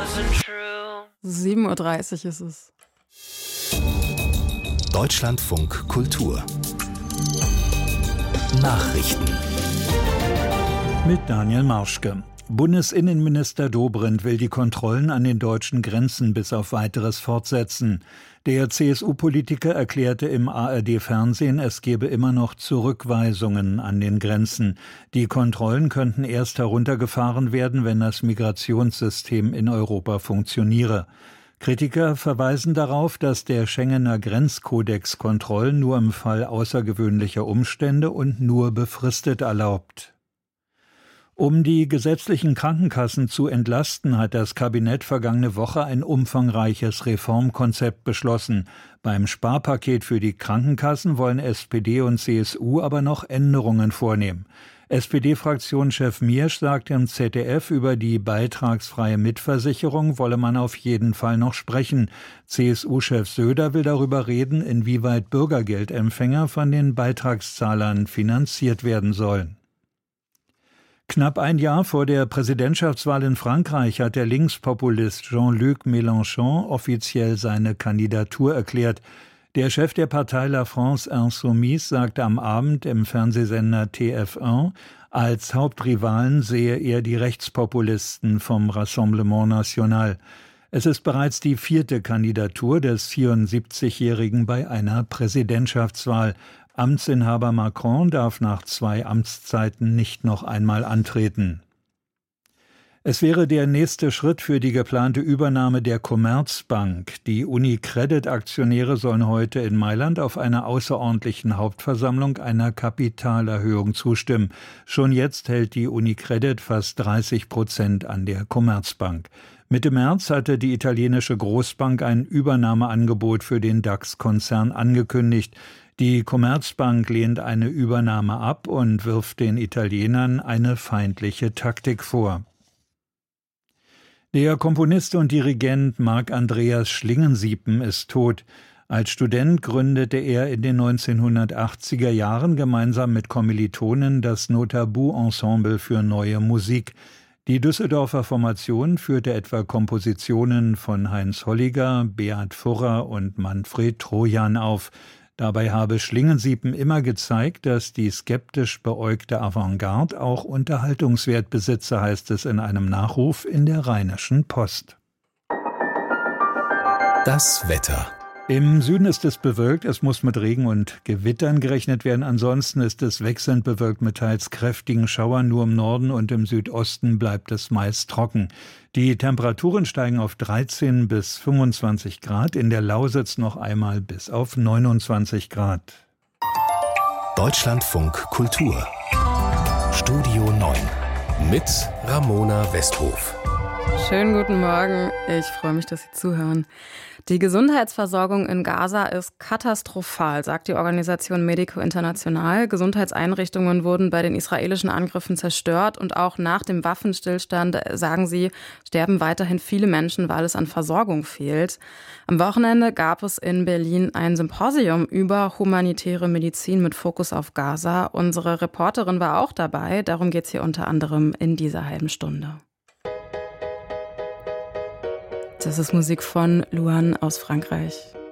7:30 Uhr ist es. Deutschlandfunk Kultur Nachrichten mit Daniel Marschke. Bundesinnenminister Dobrindt will die Kontrollen an den deutschen Grenzen bis auf Weiteres fortsetzen. Der CSU-Politiker erklärte im ARD-Fernsehen, es gebe immer noch Zurückweisungen an den Grenzen. Die Kontrollen könnten erst heruntergefahren werden, wenn das Migrationssystem in Europa funktioniere. Kritiker verweisen darauf, dass der Schengener Grenzkodex Kontrollen nur im Fall außergewöhnlicher Umstände und nur befristet erlaubt. Um die gesetzlichen Krankenkassen zu entlasten, hat das Kabinett vergangene Woche ein umfangreiches Reformkonzept beschlossen. Beim Sparpaket für die Krankenkassen wollen SPD und CSU aber noch Änderungen vornehmen. SPD-Fraktionschef Miersch sagt im ZDF, über die beitragsfreie Mitversicherung wolle man auf jeden Fall noch sprechen. CSU-Chef Söder will darüber reden, inwieweit Bürgergeldempfänger von den Beitragszahlern finanziert werden sollen. Knapp ein Jahr vor der Präsidentschaftswahl in Frankreich hat der Linkspopulist Jean-Luc Mélenchon offiziell seine Kandidatur erklärt. Der Chef der Partei La France Insoumise sagte am Abend im Fernsehsender TF1, als Hauptrivalen sehe er die Rechtspopulisten vom Rassemblement National. Es ist bereits die 4. Kandidatur des 74-Jährigen bei einer Präsidentschaftswahl. Amtsinhaber Macron darf nach 2 Amtszeiten nicht noch einmal antreten. Es wäre der nächste Schritt für die geplante Übernahme der Commerzbank. Die UniCredit-Aktionäre sollen heute in Mailand auf einer außerordentlichen Hauptversammlung einer Kapitalerhöhung zustimmen. Schon jetzt hält die UniCredit fast 30% an der Commerzbank. Mitte März hatte die italienische Großbank ein Übernahmeangebot für den DAX-Konzern angekündigt. Die Commerzbank lehnt eine Übernahme ab und wirft den Italienern eine feindliche Taktik vor. Der Komponist und Dirigent Marc Andreas Schlingensiepen ist tot. Als Student gründete er in den 1980er Jahren gemeinsam mit Kommilitonen das Notabu-Ensemble für neue Musik. Die Düsseldorfer Formation führte etwa Kompositionen von Heinz Holliger, Beat Furrer und Manfred Trojan auf. Dabei habe Schlingensiepen immer gezeigt, dass die skeptisch beäugte Avantgarde auch Unterhaltungswert besitze, heißt es in einem Nachruf in der Rheinischen Post. Das Wetter. Im Süden ist es bewölkt, es muss mit Regen und Gewittern gerechnet werden. Ansonsten ist es wechselnd bewölkt mit teils kräftigen Schauern. Nur im Norden und im Südosten bleibt es meist trocken. Die Temperaturen steigen auf 13 bis 25 Grad, in der Lausitz noch einmal bis auf 29 Grad. Deutschlandfunk Kultur Studio 9 mit Ramona Westhof. Schönen guten Morgen, ich freue mich, dass Sie zuhören. Die Gesundheitsversorgung in Gaza ist katastrophal, sagt die Organisation Medico International. Gesundheitseinrichtungen wurden bei den israelischen Angriffen zerstört und auch nach dem Waffenstillstand, sagen sie, sterben weiterhin viele Menschen, weil es an Versorgung fehlt. Am Wochenende gab es in Berlin ein Symposium über humanitäre Medizin mit Fokus auf Gaza. Unsere Reporterin war auch dabei, darum geht es hier unter anderem in dieser halben Stunde. Das ist Musik von Luan aus Frankreich.